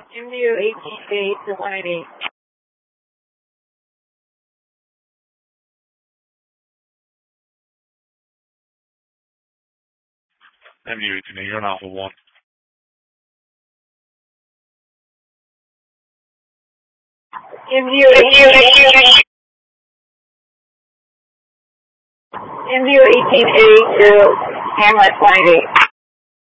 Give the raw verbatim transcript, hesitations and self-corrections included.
M D U eighteen eight to one eighty-eight. M D U eighteen eight, you're on Alpha one. M D U eighteen eight. M D U eighteen eight to Hamlet one eighty-eight.